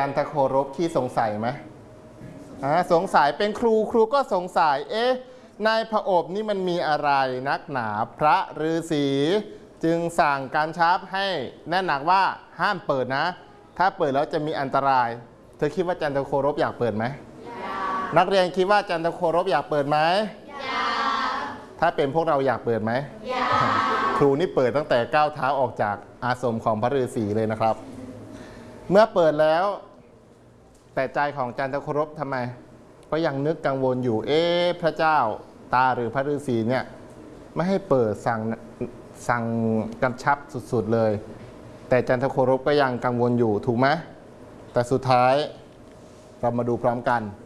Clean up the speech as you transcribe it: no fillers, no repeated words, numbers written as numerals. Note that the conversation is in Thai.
จันทโครบขี้สงสัยไหมสงสัยเป็นครูก็สงสัยในพระอบนี่มันมีอะไรนักหนาพระฤาษีจึงสั่งการชับให้แน่นหนักว่าห้ามเปิดนะถ้าเปิดแล้วจะมีอันตรายเธอคิดว่าจันทโครบอยากเปิดไหมนักเรียนคิดว่าจันทโครบอยากเปิดไหมถ้าเป็นพวกเราอยากเปิดไหมครูนี่เปิดตั้งแต่ก้าวเท้าออกจากอาสมของพระฤาษีเลยนะครับเมื่อเปิดแล้วแต่ใจของจันทโครบทำไมก็ยังนึกกังวลอยู่พระเจ้าตาหรือพระฤาษีเนี่ยไม่ให้เปิดสั่งกำชับสุดๆเลยแต่จันทโครบก็ยังกังวลอยู่ถูกไหมแต่สุดท้ายเรามาดูพร้อมกัน